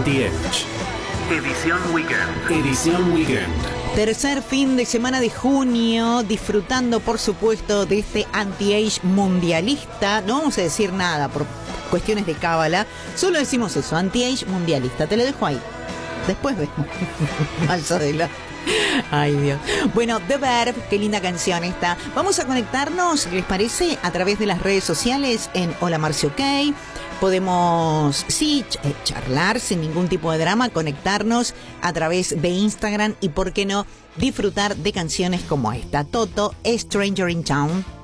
Anti-Age. Edición Weekend. Edición Weekend. Tercer fin de semana de junio, disfrutando por supuesto de este anti-age mundialista. No vamos a decir nada por cuestiones de cábala, solo decimos eso, anti-age mundialista. Te lo dejo ahí. Después vemos. Más adelante. Ay, Dios. Bueno, The Verb, qué linda canción esta. Vamos a conectarnos, ¿les parece? A través de las redes sociales en Hola Marcio OK. Podemos, sí, charlar sin ningún tipo de drama, conectarnos a través de Instagram y, ¿por qué no?, disfrutar de canciones como esta. Toto, Stranger in Town.